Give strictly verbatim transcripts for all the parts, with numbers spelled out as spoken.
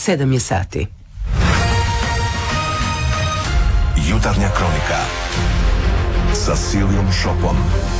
sedam je sati. Jutarnja kronika sa Silijom Šopom.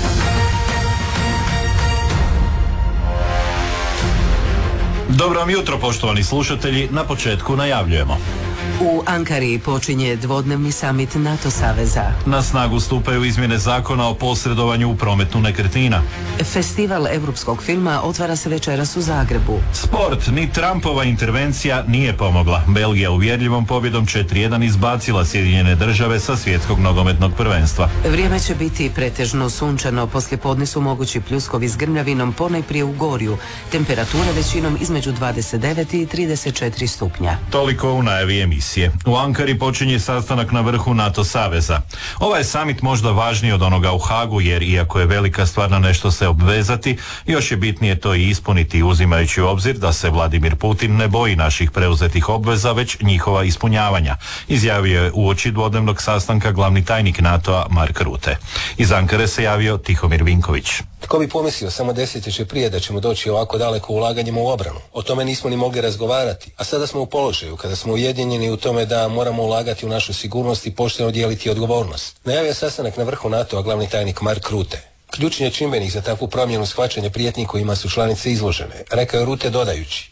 Dobro vam jutro, poštovani slušatelji. Na početku najavljujemo. U Ankari počinje dvodnevni samit NATO saveza. Na snagu stupaju izmjene zakona o posredovanju u prometu nekretnina. Festival europskog filma otvara se večeras u Zagrebu. Sport, ni Trumpova intervencija nije pomogla. Belgija uvjerljivom pobjedom četiri jedan izbacila Sjedinjene države sa svjetskog nogometnog prvenstva. Vrijeme će biti pretežno sunčano, poslijepodne su mogući pljuskovi s grmljavinom, ponajprije u Gorju. Temperatura većinom između dvadeset devet i trideset četiri stupnja. Toliko u najavi emisije. U Ankari počinje sastanak na vrhu NATO saveza. Ovaj je samit možda važniji od onoga u Hagu, jer iako je velika stvar na nešto se obvezati, još je bitnije to i ispuniti, uzimajući u obzir da se Vladimir Putin ne boji naših preuzetih obveza, već njihova ispunjavanja, izjavio je uoči dvodnevnog sastanka glavni tajnik NATO-a Mark Rutte. Iz Ankare se javio Tihomir Vinković. Tko bi pomislio samo desetljeće prije da ćemo doći ovako daleko ulaganjima u obranu? O tome nismo ni mogli razgovarati, a sada smo u položaju kada smo ujedinjeni u tome da moramo ulagati u našu sigurnost i pošteno dijeliti odgovornost. Najavio sastanak na vrhu NATO-a glavni tajnik Mark Rutte. Ključni je čimbenik za takvu promjenu shvaćanja prijetnji kojima su članice izložene, rekao je Rutte dodajući.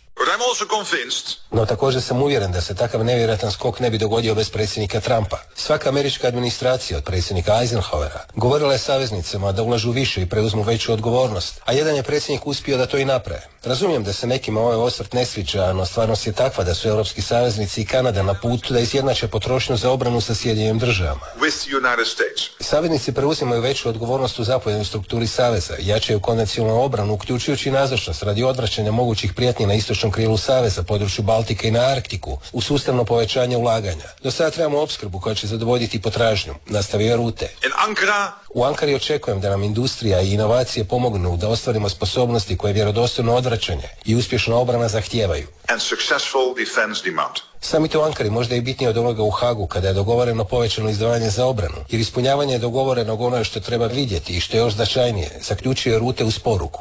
No također sam uvjeren da se takav nevjerojatan skok ne bi dogodio bez predsjednika Trumpa. Svaka američka administracija od predsjednika Eisenhowera govorila je saveznicama da ulažu više i preuzmu veću odgovornost, a jedan je predsjednik uspio da to i naprave. Razumijem da se nekima ovaj osvrt ne sviđa, no stvarnost je takva da su europski saveznici i Kanada na putu da izjednače potrošnju za obranu sa Sjedinjenim državama. Saveznici preuzimaju veću odgovornost u zapovjednoj strukturi saveza, jačaju konvencionalnu obranu, uključujući nazočnost radi odvraćanja mogućih prijetnji na istočnom krilu saveza, području Baltika i na Arktiku, u sustavno povećanje ulaganja. Do sada trebamo opskrbu koja će zadovoljiti potražnju, nastavio Rutte. U Ankari očekujem da nam industrija i inovacije pomognu da ostvarimo sposobnosti koje vjerodostojno odvraćanje i uspješna obrana zahtijevaju. Samit u Ankari možda je bitnije od onoga u Hagu kada je dogovoreno povećano izdvajanje za obranu, jer ispunjavanje dogovorenog ono je što treba vidjeti i što je još značajnije, zaključio Rutte uz poruku.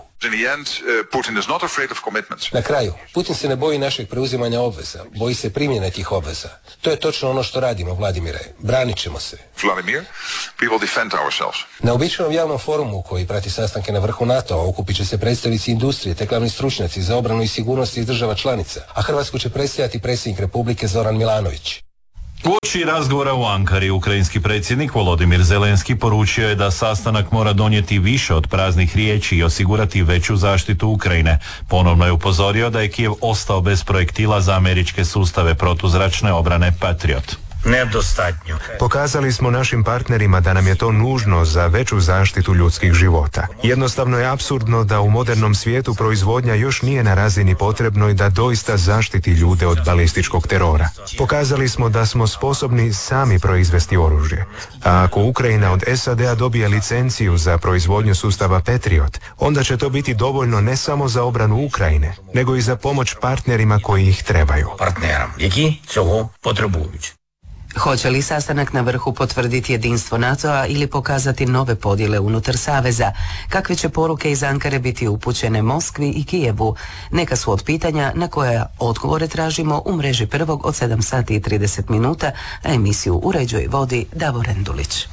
Na kraju, Putin se ne boji našeg preuzimanja obveza, boji se primjene tih obveza. To je točno ono što radimo, Vladimire. Branit ćemo se. Vladimir, we will defend ourselves. Na običajnom javnom forumu koji prati sastanke na vrhu NATO-a okupit će se predstavnici industrije te glavni stručnjaci za obranu i sigurnost iz država članica, a Hrvatsku će predstavljati predsjednik Republike Zoran Milanović. Uoči razgovora u Ankari, ukrajinski predsjednik Volodimir Zelenski poručio je da sastanak mora donijeti više od praznih riječi i osigurati veću zaštitu Ukrajine. Ponovno je upozorio da je Kijev ostao bez projektila za američke sustave protuzračne obrane Patriot. Nedostatnjo. Pokazali smo našim partnerima da nam je to nužno za veću zaštitu ljudskih života. Jednostavno je apsurdno da u modernom svijetu proizvodnja još nije na razini potrebnoj da doista zaštiti ljude od balističkog terora. Pokazali smo da smo sposobni sami proizvesti oružje. A ako Ukrajina od S A D-a dobije licenciju za proizvodnju sustava Patriot, onda će to biti dovoljno ne samo za obranu Ukrajine, nego i za pomoć partnerima koji ih trebaju. Partneram, які цього потребують. Hoće li sastanak na vrhu potvrditi jedinstvo NATO-a ili pokazati nove podjele unutar saveza? Kakve će poruke iz Ankare biti upućene Moskvi i Kijevu? Neka su od pitanja na koja odgovore tražimo u mreži Prvog od sedam sati i trideset minuta, a emisiju uređuje i vodi Davor Endulić.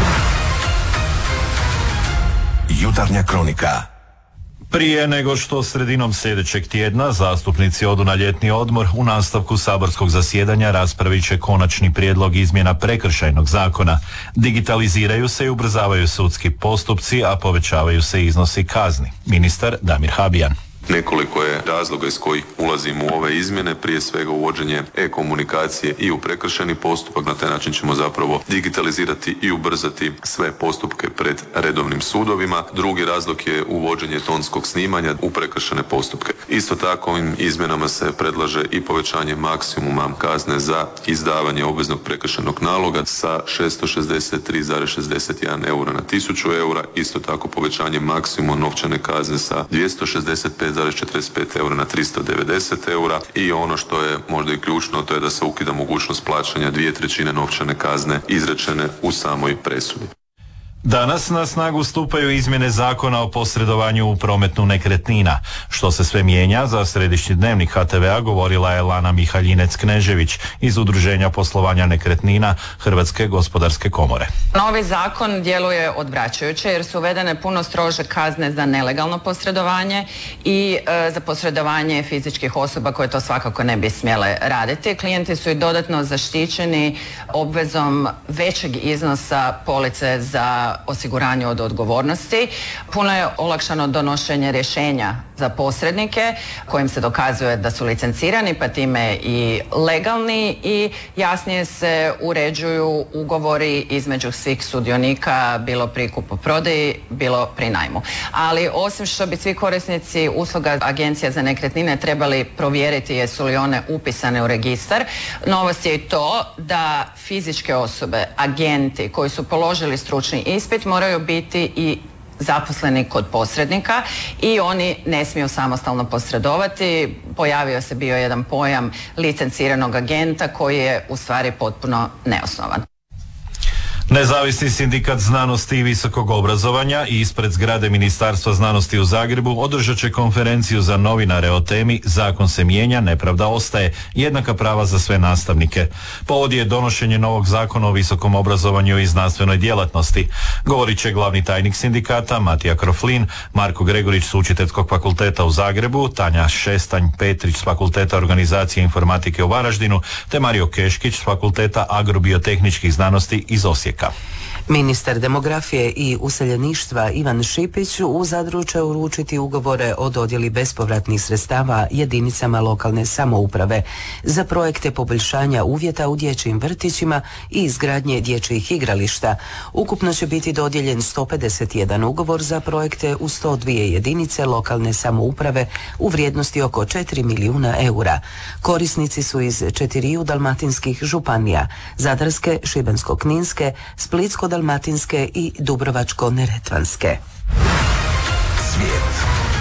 Jutarnja kronika. Prije nego što sredinom sljedećeg tjedna zastupnici odu na ljetni odmor, u nastavku saborskog zasjedanja raspravit će konačni prijedlog izmjena prekršajnog zakona. Digitaliziraju se i ubrzavaju sudski postupci, a povećavaju se iznosi kazni. Ministar Damir Habijan. Nekoliko je razloga iz kojih ulazimo u ove izmjene, prije svega uvođenje e-komunikacije i u prekršajni postupak. Na taj način ćemo zapravo digitalizirati i ubrzati sve postupke pred redovnim sudovima. Drugi razlog je uvođenje tonskog snimanja u prekršajne postupke. Isto tako ovim izmjenama se predlaže i povećanje maksimuma kazne za izdavanje obveznog prekršajnog naloga sa šesto šezdeset tri zarez šezdeset jedan eura na tisuću eura. Isto tako povećanje maksimuma novčane kazne sa dvjesto šezdeset pet zarez četrdeset pet eura na tristo devedeset eura i ono što je možda i ključno, to je da se ukida mogućnost plaćanja dvije trećine novčane kazne izrečene u samoj presudi. Danas na snagu stupaju izmjene zakona o posredovanju u prometu nekretnina. Što se sve mijenja, za središnji dnevnik ha te vea govorila je Lana Mihaljinec-Knežević iz Udruženja poslovanja nekretnina Hrvatske gospodarske komore. Novi zakon djeluje odvraćajuće jer su uvedene puno strože kazne za nelegalno posredovanje i e, za posredovanje fizičkih osoba koje to svakako ne bi smjele raditi. Klijenti su i dodatno zaštićeni obvezom većeg iznosa police za osiguranje od odgovornosti. Puno je olakšano donošenje rješenja za posrednike kojim se dokazuje da su licencirani pa time i legalni i jasnije se uređuju ugovori između svih sudionika, bilo pri kupoprodaji, bilo pri najmu. Ali osim što bi svi korisnici usluga agencija za nekretnine trebali provjeriti jesu li one upisane u registar, novost je i to da fizičke osobe, agenti koji su položili stručni ispit moraju biti i zaposleni kod posrednika i oni ne smiju samostalno posredovati. Pojavio se bio jedan pojam licenciranog agenta koji je u stvari potpuno neosnovan. Nezavisni sindikat znanosti i visokog obrazovanja i ispred zgrade Ministarstva znanosti u Zagrebu održat će konferenciju za novinare o temi Zakon se mijenja, nepravda ostaje, jednaka prava za sve nastavnike. Povod je donošenje novog zakona o visokom obrazovanju i znanstvenoj djelatnosti. Govorit će glavni tajnik sindikata Matija Kroflin, Marko Gregorić s Učiteljskog fakulteta u Zagrebu, Tanja Šestanj-Petrić s Fakulteta organizacije i informatike u Varaždinu te Mario Keškić s Fakulteta agrobiotehničkih znanosti iz Osijeka. Ministar demografije i useljeništva Ivan Šipić u Zadru će uručiti ugovore o dodjeli bespovratnih sredstava jedinicama lokalne samouprave za projekte poboljšanja uvjeta u dječjim vrtićima i izgradnje dječjih igrališta. Ukupno će biti dodijeljen sto pedeset jedan ugovor za projekte u sto dvije jedinice lokalne samouprave u vrijednosti oko četiri milijuna eura. Korisnici su iz četiriju dalmatinskih županija: Zadarske, Šibensko-kninske, Splitsko-dalmatinske i Dubrovačko-neretvanske. Svijet.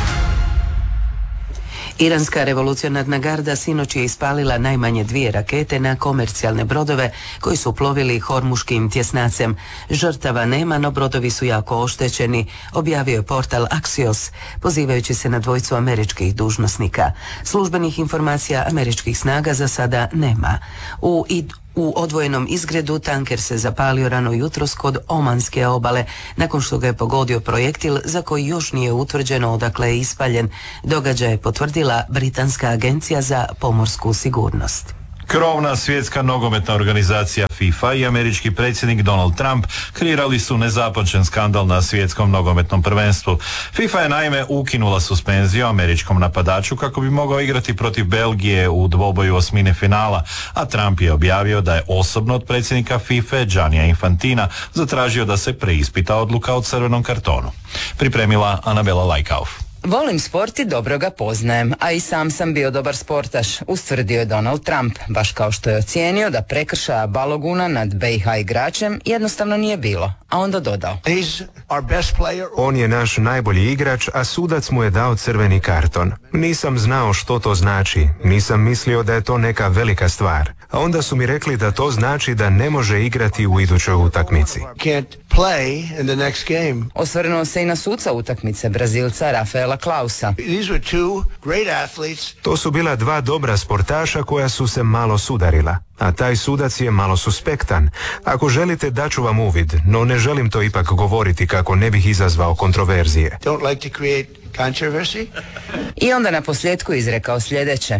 Iranska revolucionarna garda sinoć je ispalila najmanje dvije rakete na komercijalne brodove koji su plovili Hormuškim tjesnacem. Žrtava nema, no brodovi su jako oštećeni, objavio je portal Axios, pozivajući se na dvojicu američkih dužnosnika. Službenih informacija američkih snaga za sada nema. U id U odvojenom izgredu tanker se zapalio rano jutros kod Omanske obale nakon što ga je pogodio projektil za koji još nije utvrđeno odakle je ispaljen. Događaj je potvrdila Britanska agencija za pomorsku sigurnost. Krovna svjetska nogometna organizacija FIFA i američki predsjednik Donald Trump kreirali su nezapamćen skandal na svjetskom nogometnom prvenstvu. FIFA je naime ukinula suspenziju američkom napadaču kako bi mogao igrati protiv Belgije u dvoboju osmine finala, a Trump je objavio da je osobno od predsjednika FIFA Giannija Infantina zatražio da se preispita odluka o crvenom kartonu. Pripremila Anabela Lajkauf. Volim sport i dobro ga poznajem, a i sam sam bio dobar sportaš, ustvrdio je Donald Trump, baš kao što je ocijenio da prekršaja Baloguna nad B i H igračem jednostavno nije bilo, a onda dodao: On je naš najbolji igrač, a sudac mu je dao crveni karton. Nisam znao što to znači, nisam mislio da je to neka velika stvar. A onda su mi rekli da to znači da ne može igrati u idućoj utakmici. Osvrnuo se i na suca utakmice, Brazilca Rafaela Klausa. To su bila dva dobra sportaša koja su se malo sudarila, a taj sudac je malo suspektan. Ako želite, daću vam uvid, no ne želim to ipak govoriti kako ne bih izazvao kontroverzije. I onda na posljedku izrekao sljedeće: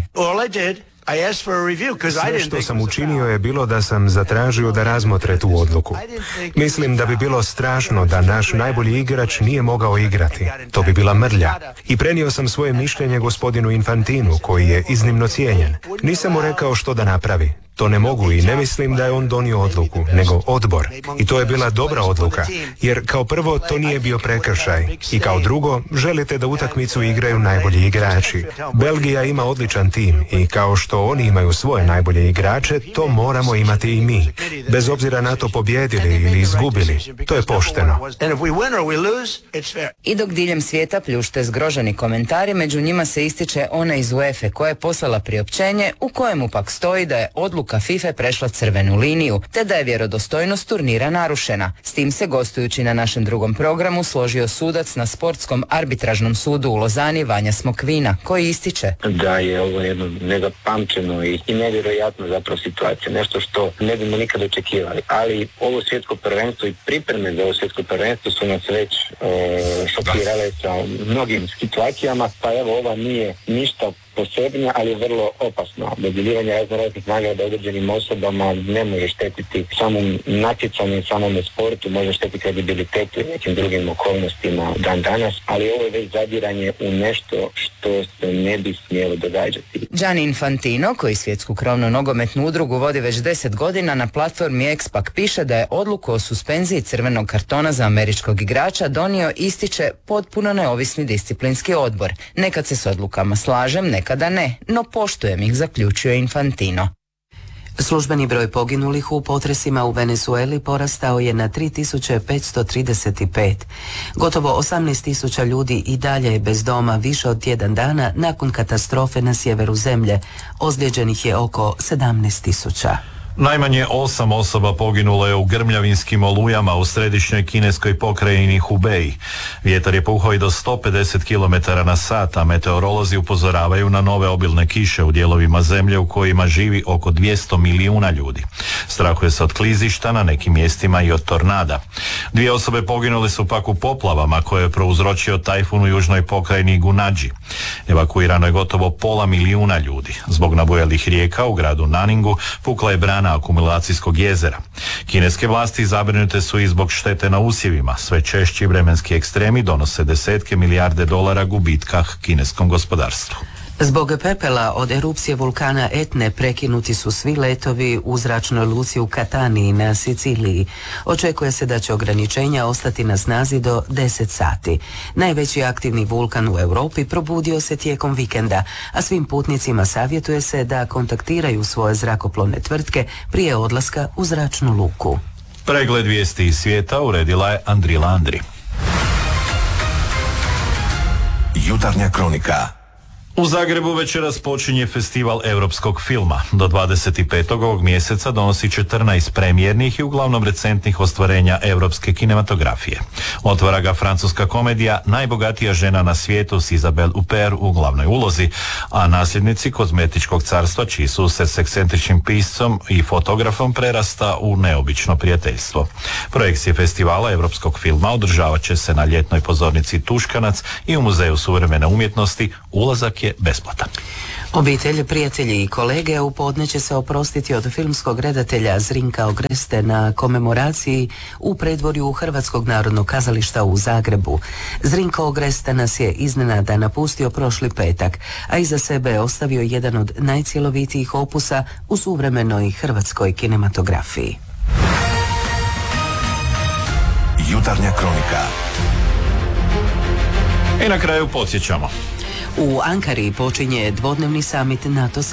Sve što sam učinio je bilo da sam zatražio da razmotre tu odluku. Mislim da bi bilo strašno da naš najbolji igrač nije mogao igrati. To bi bila mrlja. I prenio sam svoje mišljenje gospodinu Infantinu, koji je iznimno cijenjen. Nisam mu rekao što da napravi. To ne mogu i ne mislim da je on donio odluku, nego odbor. I to je bila dobra odluka, jer kao prvo to nije bio prekršaj i kao drugo želite da utakmicu igraju najbolji igrači. Belgija ima odličan tim i kao što oni imaju svoje najbolje igrače, to moramo imati i mi. Bez obzira na to pobijedili ili izgubili, to je pošteno. I dok diljem svijeta pljušte zgroženi komentari, među njima se ističe ona iz UEFA koja je poslala priopćenje u kojemu pak stoji da je odluka odluka FIFA prešla crvenu liniju, te da je vjerodostojnost turnira narušena. S tim se gostujući na našem drugom programu složio sudac na sportskom arbitražnom sudu u Lozani Vanja Smokvina, koji ističe da je ovo jedno nezapamćeno i, i nevjerojatno zapravo situacija, nešto što ne bismo nikad očekivali, ali ovo svjetsko prvenstvo i pripreme za ovo svjetsko prvenstvo su nas već e, šokirale sa mnogim situacijama, pa evo ova nije ništa posebna, ali je vrlo opasno. Dodjeljivanje raznoraznih nagrada određenim osobama ne može štetiti samom natjecanju i samom sportu, može štetiti kredibilitetu i nekim drugim okolnostima dan danas, ali ovo je već zadiranje u nešto što se ne bi smjelo događati. Gianni Infantino, koji svjetsku krovnu nogometnu udrugu vodi već deset godina, na platformi X-Pac piše da je odluku o suspenziji crvenog kartona za američkog igrača donio, ističe, potpuno neovisni disciplinski odbor. Nekad se s odlukama slažem, nekada ne, no poštujem ih, zaključio Infantino. Službeni broj poginulih u potresima u Venezueli porastao je na tri tisuće petsto trideset pet. Gotovo osamnaest tisuća ljudi i dalje je bez doma više od tjedan dana nakon katastrofe na sjeveru zemlje. Ozlijeđenih je oko sedamnaest tisuća. Najmanje osam osoba poginulo je u grmljavinskim olujama u središnjoj kineskoj pokrajini Hubei. Vjetar je puhao i do sto pedeset kilometara na sat, a meteorolozi upozoravaju na nove obilne kiše u dijelovima zemlje u kojima živi oko dvjesto milijuna ljudi. Strahuje se od klizišta, na nekim mjestima i od tornada. Dvije osobe poginule su pak u poplavama koje je prouzročio tajfun u južnoj pokrajini Gunađi. Evakuirano je gotovo pola milijuna ljudi. Zbog nabujalih rijeka u gradu Naningu pukla je brana akumulacijskog jezera. Kineske vlasti zabrinute su i zbog štete na usjevima. Sve češći vremenski ekstremi donose desetke milijarde dolara gubitka kineskom gospodarstvu. Zbog pepela od erupcije vulkana Etne prekinuti su svi letovi u zračnoj luci u Catanii na Siciliji. Očekuje se da će ograničenja ostati na snazi do deset sati. Najveći aktivni vulkan u Europi probudio se tijekom vikenda, a svim putnicima savjetuje se da kontaktiraju svoje zrakoplovne tvrtke prije odlaska u zračnu luku. Pregled vijesti iz svijeta uredila je Andrila Andri. Jutarnja kronika. U Zagrebu večeras počinje festival europskog filma. Do dvadeset petog ovog mjeseca donosi četrnaest premijernih i uglavnom recentnih ostvarenja europske kinematografije. Otvara ga francuska komedija Najbogatija žena na svijetu s Isabelle Huppert u glavnoj ulozi, a nasljednici kozmetičkog carstva, čiji susret s ekscentričnim piscom i fotografom prerasta u neobično prijateljstvo. Projekcije festivala europskog filma održavat će se na ljetnoj pozornici Tuškanac i u Muzeju suvremene umjetnosti. Ulazak je besplatan. Obitelj, prijatelji i kolege u podne će se oprostiti od filmskog redatelja Zrinka Ogreste na komemoraciji u predvorju Hrvatskog narodnog kazališta u Zagrebu. Zrinko Ogreste nas je iznenada napustio prošli petak, a iza sebe je ostavio jedan od najcjelovitijih opusa u suvremenoj hrvatskoj kinematografiji. Jutarnja kronika. I na kraju podsjećamo. U Ankari počinje dvodnevni samit NATO